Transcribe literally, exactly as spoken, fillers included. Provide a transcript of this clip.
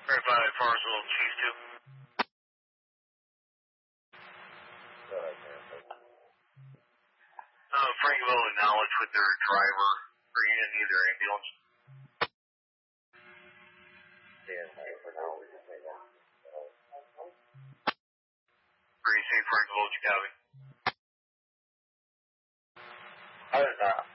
Right by Farsville, Chief two. Uh, Frankville acknowledged with their driver bringing in either ambulance. Pretty safe, Frankville, what you copy? I did not.